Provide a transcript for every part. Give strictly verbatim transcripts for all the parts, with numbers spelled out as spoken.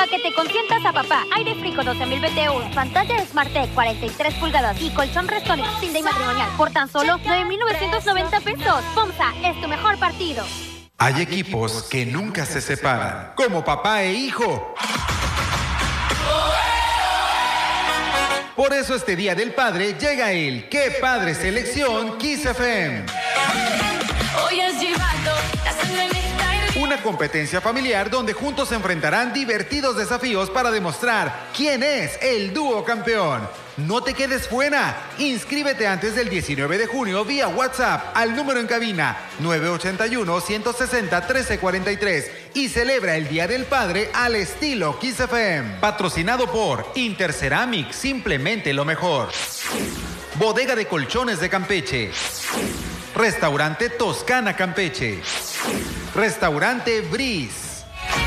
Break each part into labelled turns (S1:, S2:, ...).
S1: Pa' que te consientas a papá. Aire Frico doce mil B T Us, pantalla SmartTech cuarenta y tres pulgadas y colchón Restonic sin day matrimonial por tan solo nueve mil novecientos noventa pesos. FOMSA es tu mejor partido.
S2: Hay equipos que nunca se separan, como papá e hijo. Por eso este Día del Padre llega el ¡Qué Padre Selección Kiss F M! Una competencia familiar donde juntos se enfrentarán divertidos desafíos para demostrar quién es el dúo campeón. No te quedes fuera. Inscríbete antes del diecinueve de junio vía WhatsApp al número en cabina nueve ocho uno, uno seis cero, uno tres cuatro tres y celebra el Día del Padre al estilo Kiss F M. Patrocinado por Interceramic, simplemente lo mejor. Bodega de Colchones de Campeche. Restaurante Toscana Campeche. Restaurante Breeze.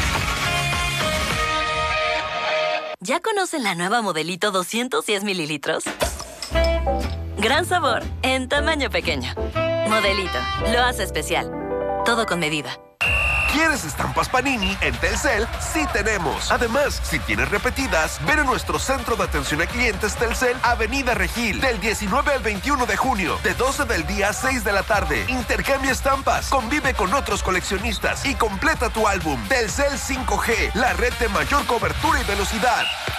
S3: ¿Ya conocen la nueva Modelito doscientos diez mililitros? Gran sabor, en tamaño pequeño. Modelito, lo hace especial. Todo con medida.
S4: ¿Quieres estampas Panini? En Telcel sí tenemos. Además, si tienes repetidas, ven a nuestro centro de atención a clientes Telcel, Avenida Regil, del diecinueve al veintiuno de junio, de doce del día a seis de la tarde. Intercambia estampas, convive con otros coleccionistas y completa tu álbum. Telcel cinco G, la red de mayor cobertura y velocidad.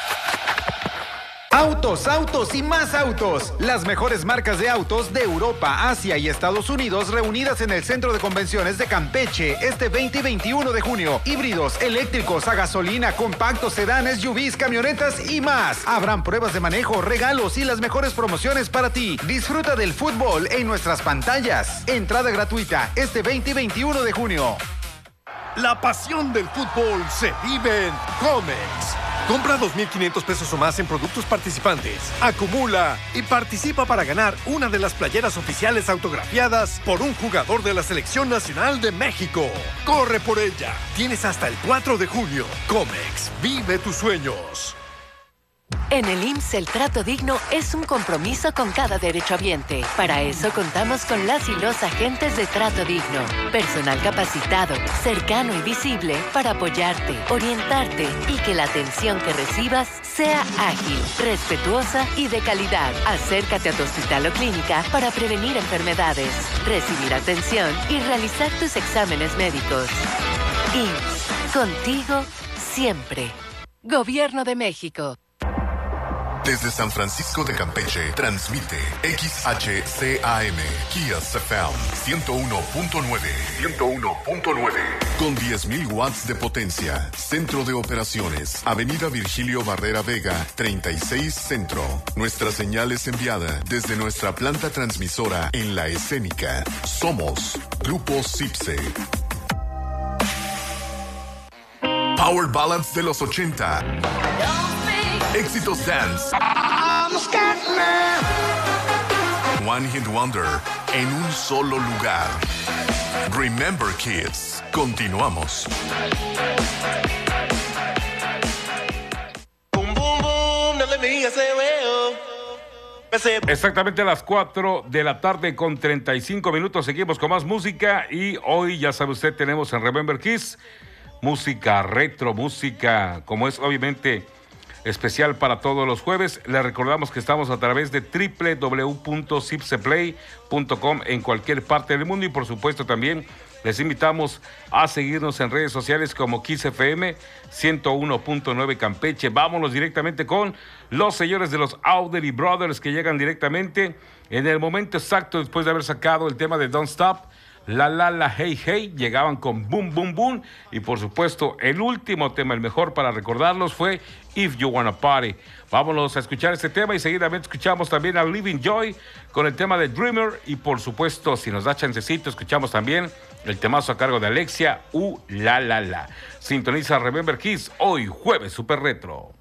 S2: Autos, autos y más autos. Las mejores marcas de autos de Europa, Asia y Estados Unidos reunidas en el Centro de Convenciones de Campeche este veinte y veintiuno de junio. Híbridos, eléctricos, a gasolina, compactos, sedanes, S U Vs, camionetas y más. Habrán pruebas de manejo, regalos y las mejores promociones para ti. Disfruta del fútbol en nuestras pantallas. Entrada gratuita este veinte y veintiuno de junio.
S5: La pasión del fútbol se vive en Comex. Compra dos mil quinientos pesos o más en productos participantes. Acumula y participa para ganar una de las playeras oficiales autografiadas por un jugador de la Selección Nacional de México. Corre por ella. Tienes hasta el cuatro de junio. Comex, vive tus sueños.
S6: En el I M S S el trato digno es un compromiso con cada derechohabiente. Para eso contamos con las y los agentes de trato digno. Personal capacitado, cercano y visible para apoyarte, orientarte y que la atención que recibas sea ágil, respetuosa y de calidad. Acércate a tu hospital o clínica para prevenir enfermedades, recibir atención y realizar tus exámenes médicos. I M S S, contigo siempre. Gobierno de México.
S7: Desde San Francisco de Campeche, transmite X H C A M, Kiss F M, ciento uno punto nueve. ciento uno punto nueve. Con diez mil watts de potencia. Centro de operaciones, Avenida Virgilio Barrera Vega, treinta y seis Centro. Nuestra señal es enviada desde nuestra planta transmisora en La Escénica. Somos Grupo Cipse. Power Ballads de los ochenta. Éxitos Dance. One Hit Wonder en un solo lugar. Remember Kids. Continuamos.
S8: Exactamente a las cuatro de la tarde con treinta y cinco minutos. Seguimos con más música y hoy, ya sabe usted, tenemos en Remember Kids música retro, música como es obviamente especial para todos los jueves. Les recordamos que estamos a través de doble u doble u doble u punto cipseplay punto com en cualquier parte del mundo y por supuesto también les invitamos a seguirnos en redes sociales como Kiss F M ciento uno punto nueve Campeche. Vámonos directamente con los señores de los Audley Brothers que llegan directamente en el momento exacto después de haber sacado el tema de Don't Stop. La La La Hey Hey, llegaban con Boom Boom Boom y por supuesto el último tema, el mejor para recordarlos fue If You Wanna Party. Vámonos a escuchar este tema y seguidamente escuchamos también a Living Joy con el tema de Dreamer y por supuesto si nos da chancecito escuchamos también el temazo a cargo de Alexia, Uh La La La. Sintoniza Remember Kids hoy jueves super retro.